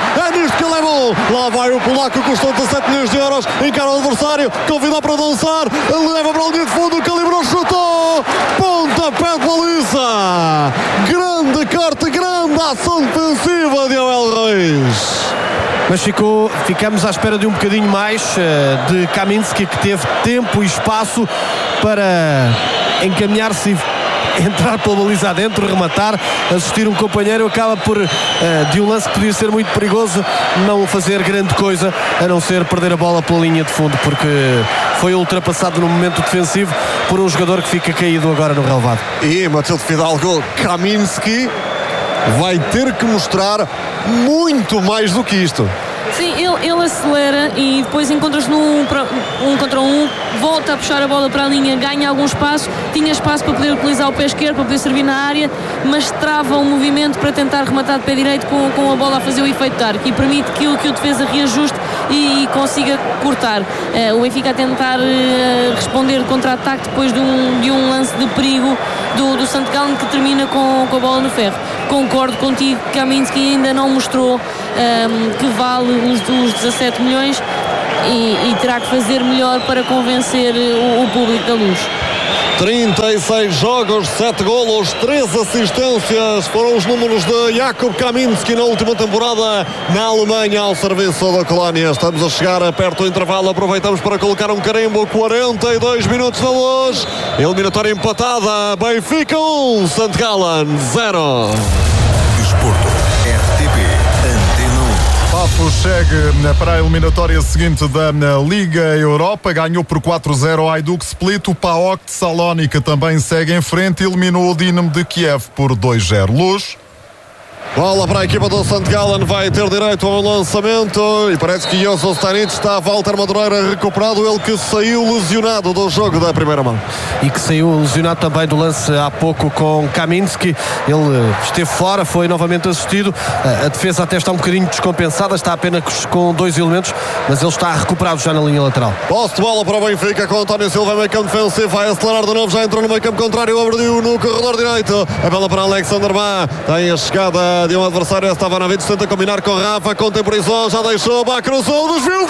[SPEAKER 2] Lá vai o polaco. Custou 17 milhões de euros. Encara o adversário. Convidou para dançar. Leva para a linha de fundo. Calibrou, chutou. Pontapé de baliza. Grande corte, grande ação defensiva de Abel Ruiz.
[SPEAKER 1] Mas ficamos à espera de um bocadinho mais de Kaminski, que teve tempo e espaço para encaminhar-se e entrar pela baliza adentro, rematar, assistir um companheiro. Acaba por, de um lance que podia ser muito perigoso, não fazer grande coisa, a não ser perder a bola pela linha de fundo, porque foi ultrapassado no momento defensivo por um jogador que fica caído agora no relevado.
[SPEAKER 2] E Matilde Fidalgo, Kaminski vai ter que mostrar muito mais do que isto.
[SPEAKER 4] Sim, ele acelera e depois encontra-se num contra um, volta a puxar a bola para a linha, ganha algum espaço, tinha espaço para poder utilizar o pé esquerdo, para poder servir na área, mas trava o movimento para tentar rematar de pé direito com a bola a fazer o efeito de arco e permite que o defesa reajuste e consiga cortar. O Benfica a tentar responder de contra-ataque depois de um lance de perigo do St. Gallen, que termina com a bola no ferro. Concordo contigo, Kaminski ainda não mostrou que vale os 17 milhões e terá que fazer melhor para convencer o público da Luz.
[SPEAKER 2] 36 jogos, 7 golos, 3 assistências foram os números de Jakub Kaminski na última temporada na Alemanha, ao serviço da Colónia. Estamos a chegar perto do intervalo, aproveitamos para colocar um carimbo. 42 minutos na Luz, eliminatória empatada. Benfica 1, St. Gallen 0.
[SPEAKER 3] Desporto, RTP, Antena 1.
[SPEAKER 5] Pafos segue para a eliminatória seguinte da Liga Europa, ganhou por 4-0 ao Hajduk Split. O PAOK de Salónica também segue em frente, eliminou o Dinamo de Kiev por 2-0. Luz.
[SPEAKER 2] Bola para a equipa do St. Gallen, vai ter direito ao lançamento e parece que Jozo Stanic está. Walter Madureira recuperado, ele que saiu lesionado do jogo da primeira mão.
[SPEAKER 1] E que saiu lesionado também do lance há pouco com Kaminski. Ele esteve fora, foi novamente assistido. A defesa até está um bocadinho descompensada, está apenas com 2 elementos, mas ele está recuperado já na linha lateral.
[SPEAKER 2] Posse de bola para o Benfica com António Silva, meio campo defensivo, vai acelerar de novo, já entrou no meio campo contrário, abriu no corredor direito. A bola para Alexander Bá, tem a chegada de um adversário, Stevanovic tenta combinar com Rafa, contemporizou, já deixou, Bá cruzou, desviou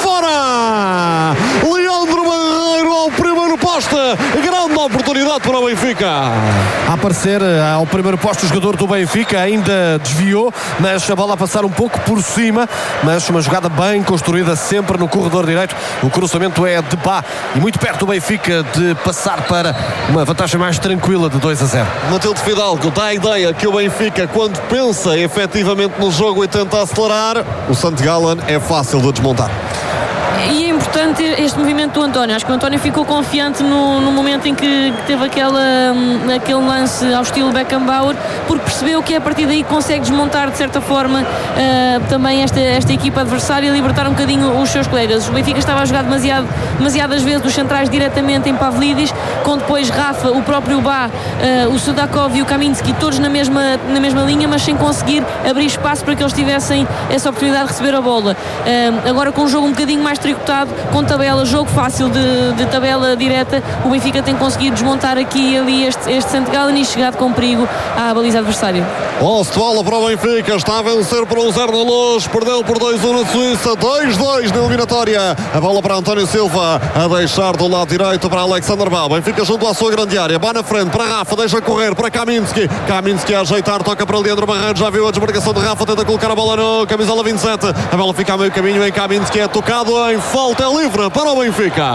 [SPEAKER 2] fora! Leandro Barreiro ao primeiro poste, grande oportunidade para o Benfica.
[SPEAKER 1] A aparecer ao primeiro posto o jogador do Benfica, ainda desviou, mas a bola a passar um pouco por cima, mas uma jogada bem construída sempre no corredor direito. O cruzamento é de Bá e muito perto do Benfica de passar para uma vantagem mais tranquila de 2-0.
[SPEAKER 2] Matilde Fidalgo dá a ideia que o Benfica, quando pensa efetivamente no jogo e tenta acelerar, o St. Gallen é fácil de desmontar.
[SPEAKER 4] E é importante este movimento do António. Acho que o António ficou confiante no momento em que teve aquele lance ao estilo Beckenbauer, porque percebeu que a partir daí consegue desmontar de certa forma também esta equipa adversária e libertar um bocadinho os seus colegas. O Benfica estava a jogar demasiadas vezes os centrais diretamente em Pavlidis, com depois Rafa, o próprio Bá, o Sudakov e o Kaminski todos na mesma linha, mas sem conseguir abrir espaço para que eles tivessem essa oportunidade de receber a bola. Agora com um jogo um bocadinho mais tricotado, com tabela, jogo fácil de tabela direta, o Benfica tem conseguido desmontar aqui e ali este St. Gallen e chegado com perigo à baliza adversária.
[SPEAKER 2] Posse de bola para o Benfica, está a vencer por 1-0 na Luz, perdeu por 2-1 na Suíça, 2-2 na eliminatória. A bola para António Silva, a deixar do lado direito para Alexander Bá. Benfica junto à sua grande área, Bá na frente para Rafa, deixa correr para Kaminski a ajeitar, toca para Leandro Barreiro, já viu a desmarcação de Rafa, tenta colocar a bola no camisola 27, a bola fica a meio caminho em Kaminski, é tocado em falta, é livre para o Benfica.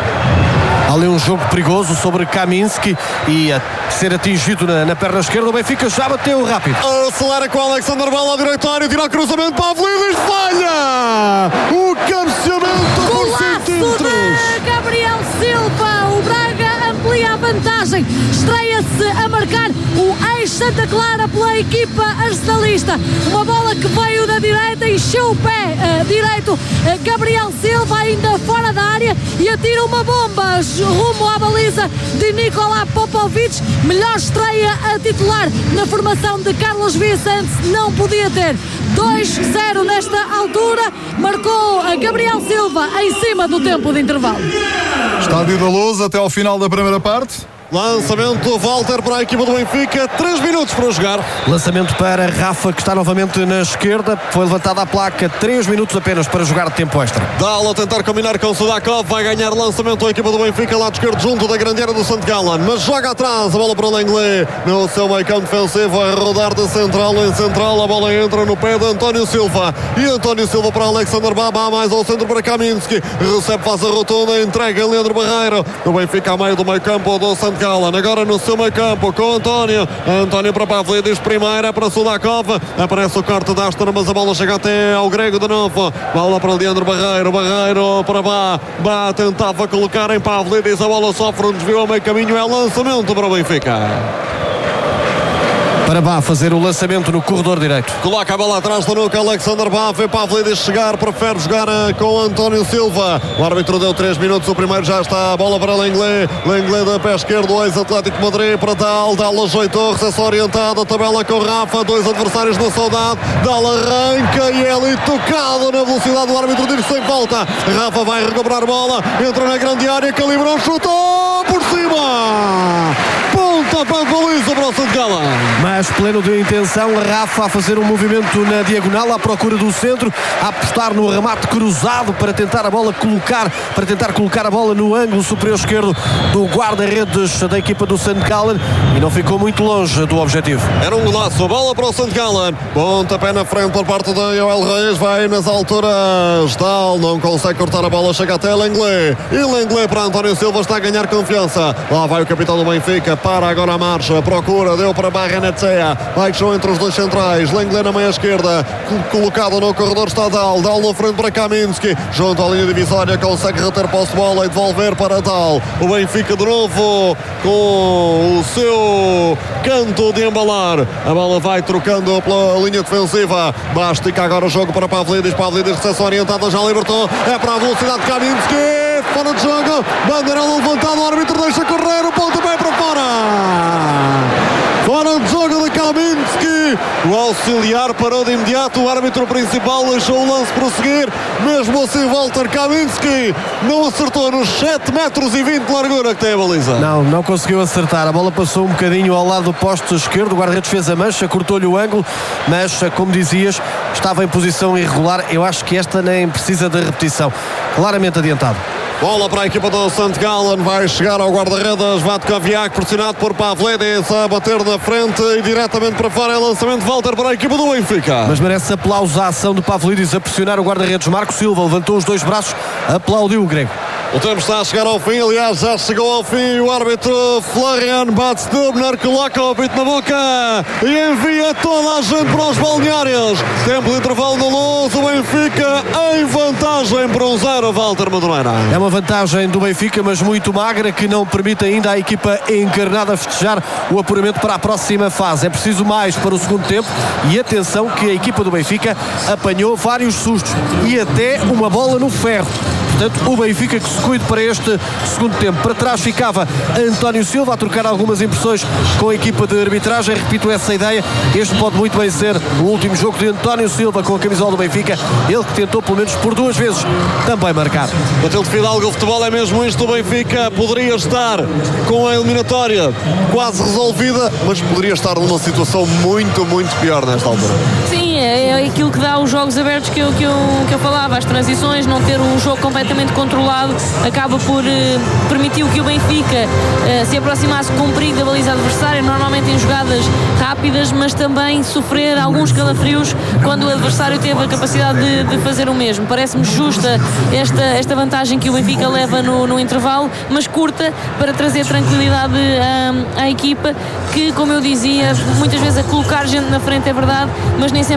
[SPEAKER 1] Ali um jogo perigoso sobre Kaminski e a ser atingido na perna esquerda. O Benfica já bateu rápido.
[SPEAKER 2] Acelera com o Alexander Bá ao direitório, tira o cruzamento para Pavlidis, falha! O cabeceamento por centímetros.
[SPEAKER 7] De Gabriel Silva, o Braga amplia a vantagem, estreia-se a marcar o Santa Clara pela equipa arsenalista. Uma bola que veio da direita, encheu o pé direito Gabriel Silva, ainda fora da área, e atira uma bomba rumo à baliza de Nikola Popovic. Melhor estreia a titular na formação de Carlos Vicente não podia ter. 2-0 nesta altura, marcou Gabriel Silva em cima do tempo de intervalo.
[SPEAKER 5] Estádio da Luz até ao final da primeira parte.
[SPEAKER 2] Lançamento, Walter para a equipa do Benfica, 3 minutos para jogar.
[SPEAKER 1] Lançamento para Rafa, que está novamente na esquerda. Foi levantada a placa, 3 minutos apenas para jogar de tempo extra.
[SPEAKER 2] Dal a tentar combinar com Sudakov, vai ganhar lançamento a equipa do Benfica, lado esquerdo junto da grande área do St. Gallen, mas joga atrás, a bola para o Lenglet, no seu meio campo defensivo, a rodar de central em central, a bola entra no pé de António Silva, e António Silva para Alexander Baba, mais ao centro para Kaminski, recebe, faz a rotunda, entrega Leandro Barreiro, o Benfica a meio do meio campo do St. Gallen, agora no seu meio campo com António para Pavlidis, primeira para Sudakov, aparece o corte da Astor, mas a bola chega até ao grego de novo, bola para Leandro Barreiro para Bá tentava colocar em Pavlidis, a bola sofre um desvio ao meio caminho, é lançamento para o Benfica.
[SPEAKER 1] Para Bá fazer o lançamento no corredor direito.
[SPEAKER 2] Coloca a bola atrás do nuca, Alexander Bá, vê Pavlidis chegar, prefere jogar com António Silva. O árbitro deu 3 minutos, o primeiro já está, a bola para Lenglet da pé esquerdo, ex-Atlético Madrid para Dal ajeitou, recepção orientada, tabela com Rafa, 2 adversários na saudade, Dal arranca e é ali tocado na velocidade, o árbitro diz sem falta. Rafa vai recuperar a bola, entra na grande área, calibrou, chutou por cima, pontapé de baliza para o St. Gallen.
[SPEAKER 1] Mas pleno de intenção, Rafa a fazer um movimento na diagonal à procura do centro, a apostar no remate cruzado para tentar colocar a bola no ângulo superior esquerdo do guarda-redes da equipa do St. Gallen, e não ficou muito longe do objetivo.
[SPEAKER 2] Era um golaço, a bola para o St. Gallen, pontapé na frente por parte de Joel Reis, vai nas alturas, Dal não consegue cortar a bola, chega até Lenglet, e Lenglet para António Silva, está a ganhar confiança, lá vai o capitão do Benfica, para agora a marcha, procura, deu para Barrenetxea, baixou entre os dois centrais, Lenglet na meia esquerda, colocado no corredor está Dal na frente para Kaminski, junto à linha divisória, consegue reter posse de bola e devolver para Dal. O Benfica de novo com o seu canto de embalar, a bola vai trocando pela linha defensiva, Bastica agora o jogo para Pavlidis, recepção orientada, já libertou, é para a velocidade de Kaminski, fora de jogo, bandeira levantada, o árbitro deixa correr, o pontapé para fora. Fora de jogo de Kaminski, o auxiliar parou de imediato, o árbitro principal deixou o lance prosseguir, mesmo assim Walter Kaminski não acertou nos 7,20 metros de largura que tem a baliza.
[SPEAKER 1] Não conseguiu acertar, a bola passou um bocadinho ao lado do poste esquerdo, o guarda-redes fez a mancha, cortou-lhe o ângulo, mas como dizias, estava em posição irregular, eu acho que esta nem precisa de repetição, claramente adiantado.
[SPEAKER 2] Bola para a equipa do St. Gallen, vai chegar ao guarda-redes Vatkoviak, pressionado por Pavlidis, a bater na frente e diretamente para fora, é lançamento de Walter para a equipa do Benfica.
[SPEAKER 1] Mas merece aplausos a ação de Pavlidis a pressionar o guarda-redes Marco Silva, levantou os 2 braços, aplaudiu o grego.
[SPEAKER 2] O tempo está a chegar ao fim, aliás, já chegou ao fim. O árbitro Florian Batstubner coloca o apito na boca e envia toda a gente para os balneários. Tempo de intervalo no Luz, o Benfica em vantagem por 1-0, Walter Madureira.
[SPEAKER 1] É uma vantagem do Benfica, mas muito magra, que não permite ainda à equipa encarnada festejar o apuramento para a próxima fase. É preciso mais para o segundo tempo e atenção que a equipa do Benfica apanhou vários sustos e até uma bola no ferro. Portanto, o Benfica que se cuide para este segundo tempo. Para trás ficava António Silva a trocar algumas impressões com a equipa de arbitragem. Repito essa ideia, este pode muito bem ser o último jogo de António Silva com a camisola do Benfica, ele que tentou pelo menos por 2 vezes também marcar.
[SPEAKER 2] Matilde Fidalgo, o futebol é mesmo isto. O Benfica poderia estar com a eliminatória quase resolvida, mas poderia estar numa situação muito, muito pior nesta altura.
[SPEAKER 4] Sim, é aquilo que dá os jogos abertos que eu falava, as transições, não ter um jogo completamente controlado, acaba por permitir que o Benfica se aproximasse com perigo da baliza adversária, normalmente em jogadas rápidas, mas também sofrer alguns calafrios quando o adversário teve a capacidade de fazer o mesmo. Parece-me justa esta vantagem que o Benfica leva no intervalo, mas curta, para trazer tranquilidade à equipa, que, como eu dizia, muitas vezes a colocar gente na frente é verdade, mas nem sempre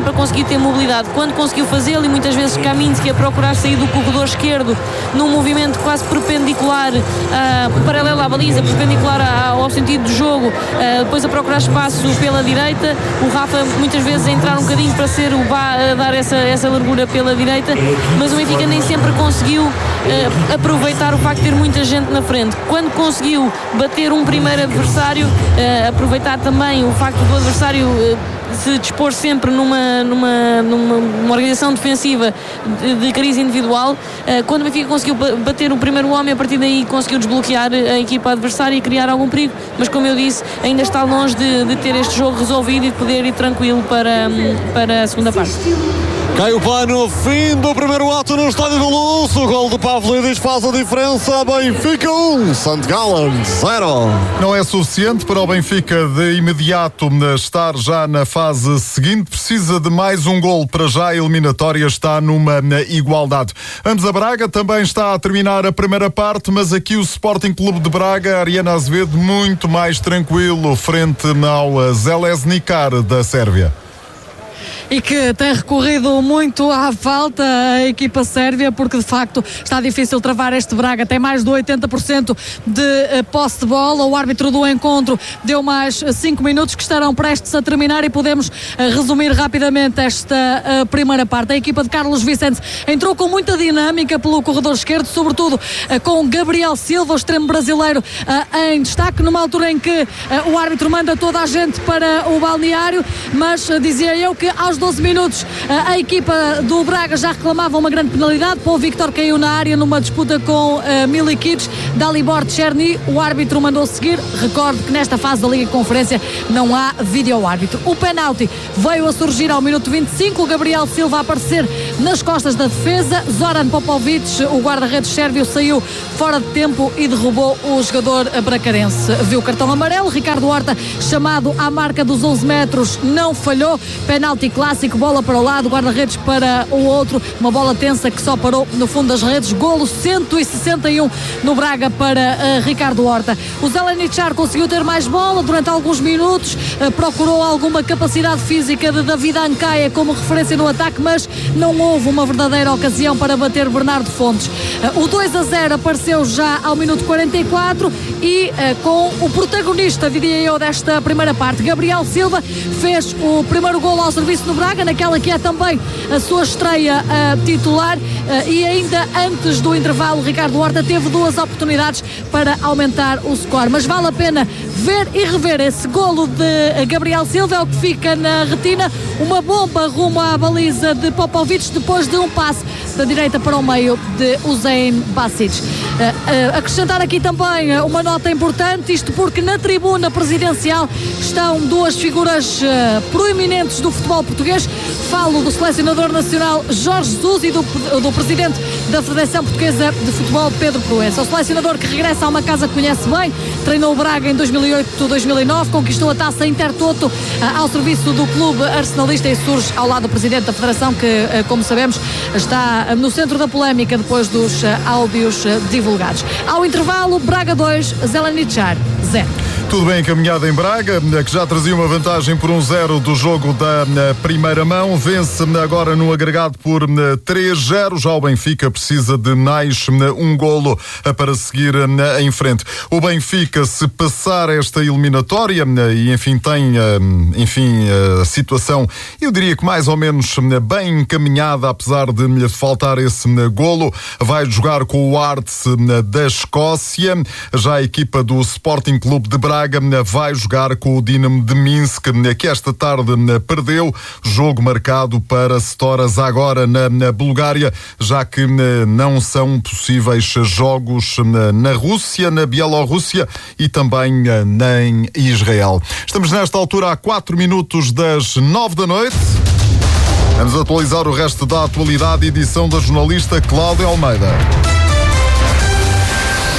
[SPEAKER 4] sempre a conseguir ter mobilidade. Quando conseguiu fazê-lo, e muitas vezes Kaminski a procurar sair do corredor esquerdo num movimento quase perpendicular, paralelo à baliza, perpendicular ao sentido do jogo, depois a procurar espaço pela direita, o Rafa muitas vezes a entrar um bocadinho para ser o Bá a dar essa largura pela direita, mas o Benfica nem sempre conseguiu aproveitar o facto de ter muita gente na frente. Quando conseguiu bater um primeiro adversário, aproveitar também o facto do adversário se dispor sempre numa organização defensiva de cariz individual, quando o Benfica conseguiu bater o primeiro homem, a partir daí conseguiu desbloquear a equipa adversária e criar algum perigo, mas como eu disse, ainda está longe de ter este jogo resolvido e de poder ir tranquilo para a segunda parte.
[SPEAKER 2] Cai o pano, fim do primeiro ato no Estádio da Luz. O gol de Pavlidis faz a diferença. Benfica 1, St. Gallen 0.
[SPEAKER 5] Não é suficiente para o Benfica de imediato estar já na fase seguinte. Precisa de mais um gol. Para já a eliminatória está numa igualdade. Vamos a Braga, também está a terminar a primeira parte, mas aqui o Sporting Clube de Braga, Ariana Azevedo, muito mais tranquilo frente ao Željezničar da Sérvia.
[SPEAKER 7] E que tem recorrido muito à falta a equipa sérvia, porque de facto está difícil travar este Braga. Tem mais de 80% de posse de bola. O árbitro do encontro deu mais 5 minutos que estarão prestes a terminar e podemos resumir rapidamente esta primeira parte. A equipa de Carlos Vicente entrou com muita dinâmica pelo corredor esquerdo, sobretudo com Gabriel Silva, o extremo brasileiro, em destaque, numa altura em que o árbitro manda toda a gente para o balneário, mas dizia eu que aos 12 minutos a equipa do Braga já reclamava uma grande penalidade. Paul Victor caiu na área numa disputa com Milikic, Dalibor Cherny. O árbitro mandou seguir. Recordo que nesta fase da Liga de Conferência não há vídeo-árbitro. O penalti veio a surgir ao minuto 25, o Gabriel Silva a aparecer nas costas da defesa. Zoran Popovic, o guarda-redes sérvio, saiu fora de tempo e derrubou o jogador bracarense. Viu o cartão amarelo. Ricardo Horta, chamado à marca dos 11 metros, não falhou. Penalti clássico, bola para o lado, guarda-redes para o outro, uma bola tensa que só parou no fundo das redes. Golo 161 no Braga para Ricardo Horta. O Željezničar conseguiu ter mais bola durante alguns minutos, procurou alguma capacidade física de David Ancaia como referência no ataque, mas não houve uma verdadeira ocasião para bater Bernardo Fontes. O 2-0 apareceu já ao minuto 44 e com o protagonista, diria eu, desta primeira parte, Gabriel Silva, fez o primeiro golo ao serviço do Braga, naquela que é também a sua estreia titular, e ainda antes do intervalo Ricardo Horta teve duas oportunidades para aumentar o score, mas vale a pena ver e rever esse golo de Gabriel Silva. É o que fica na retina, uma bomba rumo à baliza de Popovic depois de um passe da direita para o meio de Usain Basic. Acrescentar aqui também uma nota importante, isto porque na tribuna presidencial estão duas figuras proeminentes do futebol português. Falo do selecionador nacional Jorge Jesus e do presidente da Federação Portuguesa de Futebol, Pedro Proença. O selecionador, que regressa a uma casa que conhece bem, treinou o Braga em 2008-2009, conquistou a taça Intertoto ao serviço do clube arsenalista e surge ao lado do presidente da Federação, que, como sabemos, está no centro da polémica depois dos áudios divulgados. Ao intervalo, Braga 2, Željezničar 0.
[SPEAKER 5] Tudo bem encaminhado em Braga, que já trazia uma vantagem por 1-0 do jogo da primeira mão. Vence agora no agregado por 3-0. Já o Benfica precisa de mais um golo para seguir em frente. O Benfica, se passar esta eliminatória e enfim tem a situação, eu diria que mais ou menos bem encaminhada, apesar de lhe faltar esse golo, vai jogar com o Hearts da Escócia. Já a equipa do Sporting Clube de Braga vai jogar com o Dinamo de Minsk, que esta tarde perdeu. Jogo marcado para Stora Zagora na Bulgária, já que não são possíveis jogos na Rússia, na Bielorrússia e também em Israel. Estamos nesta altura a 4 minutos das 9 da noite. Vamos atualizar o resto da atualidade, edição da jornalista Cláudia Almeida.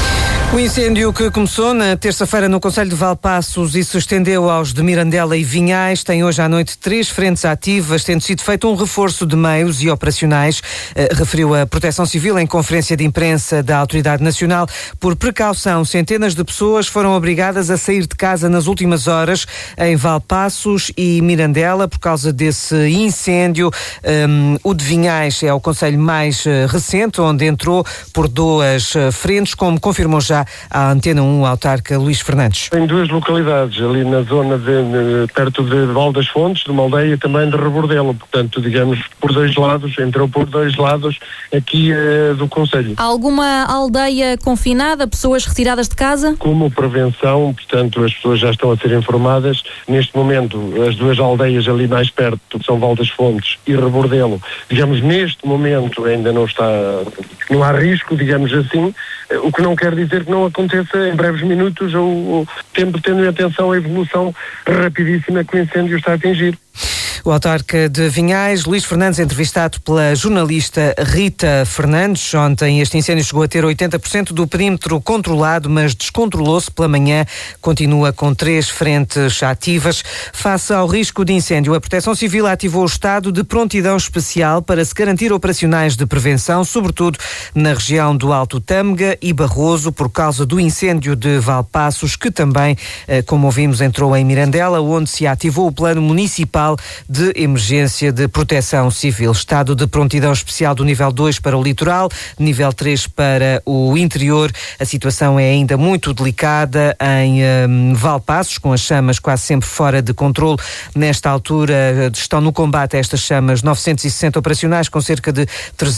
[SPEAKER 8] O incêndio que começou na terça-feira no concelho de Valpaços e se estendeu aos de Mirandela e Vinhais tem hoje à noite 3 frentes ativas, tendo sido feito um reforço de meios e operacionais, referiu a Proteção Civil em conferência de imprensa da Autoridade Nacional. Por precaução, centenas de pessoas foram obrigadas a sair de casa nas últimas horas em Valpaços e Mirandela por causa desse incêndio. O de Vinhais é o concelho mais recente, onde entrou por 2 frentes, como confirmou já a Antena 1, o autarca Luís Fernandes.
[SPEAKER 9] Em 2 localidades, ali na zona perto de Val das Fontes, de uma aldeia também de Rebordelo, portanto, digamos, por 2 lados, entrou por 2 lados aqui do concelho.
[SPEAKER 10] Há alguma aldeia confinada, pessoas retiradas de casa?
[SPEAKER 9] Como prevenção, portanto, as pessoas já estão a ser informadas. Neste momento, as 2 aldeias ali mais perto, que são Val das Fontes e Rebordelo, digamos, neste momento ainda não há risco, digamos assim, o que não quer dizer que não aconteça em breves minutos ou tendo em atenção a evolução rapidíssima que o incêndio está a atingir.
[SPEAKER 8] O autarca de Vinhais, Luís Fernandes, entrevistado pela jornalista Rita Fernandes. Ontem este incêndio chegou a ter 80% do perímetro controlado, mas descontrolou-se pela manhã. Continua com 3 frentes ativas. Face ao risco de incêndio, a Proteção Civil ativou o estado de prontidão especial para se garantir operacionais de prevenção, sobretudo na região do Alto Tâmega e Barroso, por causa do incêndio de Valpaços, que também, como ouvimos, entrou em Mirandela, onde se ativou o Plano Municipal de Emergência de Proteção Civil. Estado de prontidão especial do nível 2 para o litoral, nível 3 para o interior. A situação é ainda muito delicada em Valpaços, com as chamas quase sempre fora de controle. Nesta altura estão no combate a estas chamas 960 operacionais, com cerca de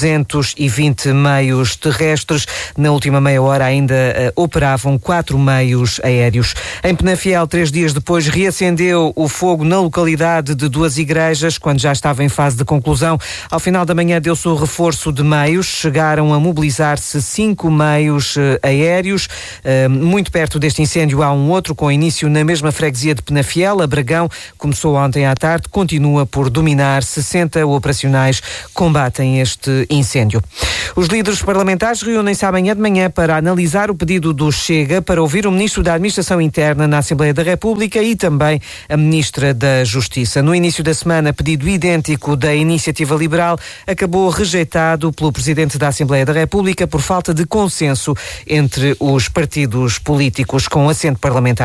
[SPEAKER 8] 320 meios terrestres. Na última meia hora ainda operavam 4 meios aéreos. Em Penafiel, 3 dias depois, reacendeu o fogo na localidade de 2 igrejas, quando já estava em fase de conclusão. Ao final da manhã deu-se o reforço de meios. Chegaram a mobilizar-se 5 meios aéreos. Muito perto deste incêndio há um outro com início na mesma freguesia de Penafiel. A Bragão começou ontem à tarde, continua por dominar. 60 operacionais combatem este incêndio. Os líderes parlamentares reúnem-se amanhã de manhã para analisar o pedido do Chega para ouvir o Ministro da Administração Interna na Assembleia da República e também a Ministra da Justiça. No início da semana, pedido idêntico da Iniciativa Liberal acabou rejeitado pelo Presidente da Assembleia da República por falta de consenso entre os partidos políticos com assento parlamentar.